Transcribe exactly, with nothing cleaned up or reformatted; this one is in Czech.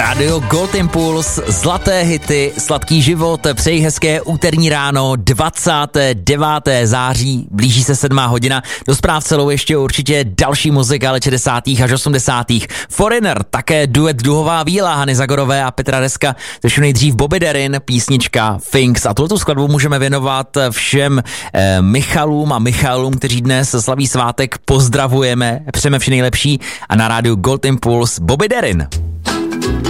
Radio Gold Impuls, zlaté hity, sladký život, přeji hezké úterní ráno, dvacátého devátého září, blíží se sedmá hodina, do zpráv celou ještě určitě další muzika let šedesátých až osmdesátých Foreigner, také duet Duhová víla Hany Zagorové a Petra Reska, což nejdřív Bobby Darin, písnička Things. A tuto skladbu můžeme věnovat všem eh, Michalům a Michalům, kteří dnes slaví svátek, pozdravujeme, přejeme vše nejlepší a na rádiu Gold Impuls Bobby Darin.